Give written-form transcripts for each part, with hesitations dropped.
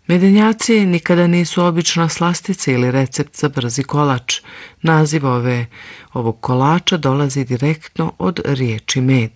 Medenjaci nikada nisu obična slastica ili recept za brzi kolač. Naziv ovog kolača dolazi direktno od riječi med.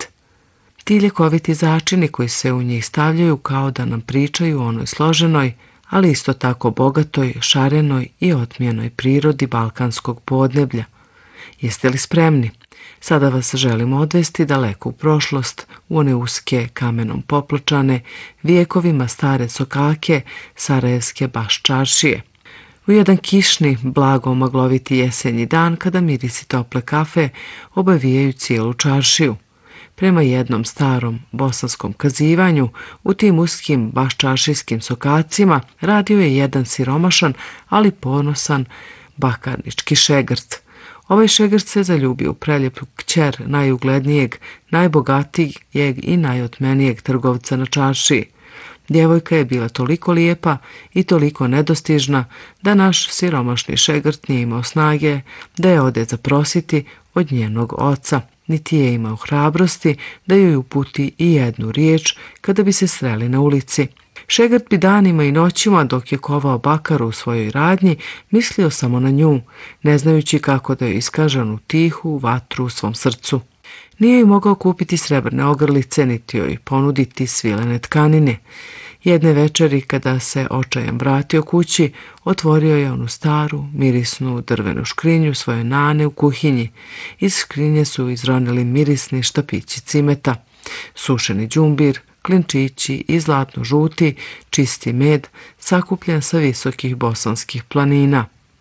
Ti ljekoviti začini koji se u njih stavljaju kao da nam pričaju o onoj složenoj, ali isto tako bogatoj, šarenoj i otmijenoj prirodi balkanskog podneblja. Jeste li spremni? Sada vas želimo odvesti daleko u prošlost, u one uske, kamenom popločane, vijekovima stare sokake, sarajevske baš čaršije. U jedan kišni, blago magloviti jesenji dan, kada mirisi tople kafe obavijaju cijelu čaršiju. Prema jednom starom bosanskom kazivanju, u tim uskim baščaršijskim sokacima radio je jedan siromašan, ali ponosan bakarnički šegrt. Ovaj šegrt se zaljubio u preljepu kćer najuglednijeg, najbogatijeg i najotmenijeg trgovca na čaršiji. Djevojka je bila toliko lijepa i toliko nedostižna da naš siromašni šegrt nije imao snage da je ode zaprositi od njenog oca, niti je imao hrabrosti da joj uputi i jednu riječ kada bi se sreli na ulici. Šegrt bi danima i noćima, dok je kovao bakaru u svojoj radnji, mislio samo na nju, ne znajući kako da joj iskaže onu tihu vatru u svom srcu. Nije joj mogao kupiti srebrne ogrlice, niti joj ponuditi svilene tkanine. Jedne večeri, kada se očajan vratio kući, otvorio je onu staru, mirisnu drvenu škrinju svoje nane u kuhinji. Iz škrinje su izronili mirisni štapići cimeta, sušeni đumbir, klinčići i zlatno žuti, čisti med, sakupljen sa visokih bosanskih planina.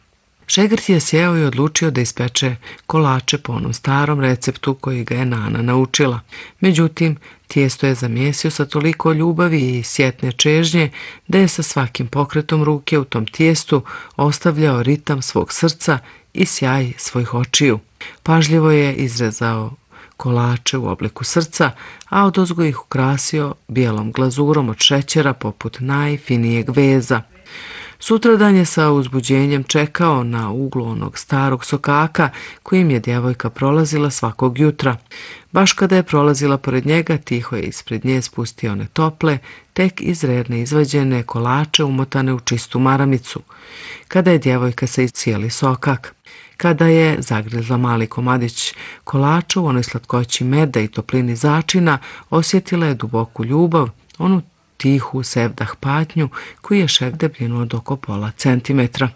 Šegrt je sjeo i odlučio da ispeče kolače po onom starom receptu koji ga je nana naučila. Međutim, tijesto je zamjesio sa toliko ljubavi i sjetne čežnje da je sa svakim pokretom ruke u tom tijestu ostavljao ritam svog srca i sjaj svojih očiju. Pažljivo je izrezao kolače u obliku srca, a odozgo ih ukrasio bijelom glazurom od šećera poput najfinijeg veza. Sutradan je sa uzbuđenjem čekao na uglu onog starog sokaka kojim je djevojka prolazila svakog jutra. Baš kada je prolazila pored njega, tiho je ispred nje spustio one tople, tek iz rerne izvađene kolače umotane u čistu maramicu. Kada je djevojka se iscijeli sokak, kada je zagrizla mali komadić kolača u onoj slatkoći meda i toplini začina, osjetila je duboku ljubav, onu tihu sevdah patnju koju je Šegrt debljinuo od oko pola centimetra.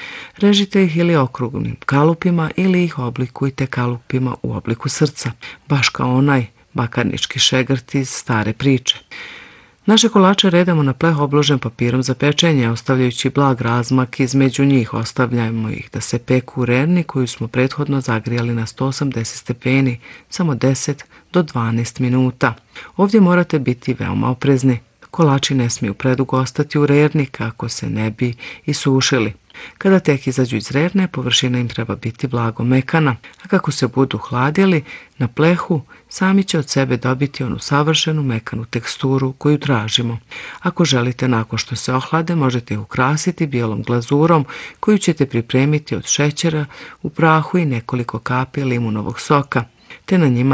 Režite ih ili okruglim kalupima ili ih oblikujte kalupima u obliku srca, baš kao onaj bakarnički Šegrt iz stare priče. Naše kolače redamo na pleh obložen papirom za pečenje, ostavljajući blag razmak između njih. Ostavljajmo ih da se peku u rerni koju smo prethodno zagrijali na 180 stepeni, samo 10 do 12 minuta. Ovdje morate biti veoma oprezni. Kolači ne smiju predugo ostati u rerni kako se ne bi isušili. Kada tek izađu iz rerne, površina im treba biti blago mekana, a kako se budu hladjeli na plehu, sami će od sebe dobiti onu savršenu mekanu teksturu koju tražimo. Ako želite nakon što se ohlade, možete ih ukrasiti bijelom glazurom koju ćete pripremiti od šećera u prahu i nekoliko kapi limunovog soka, te na njima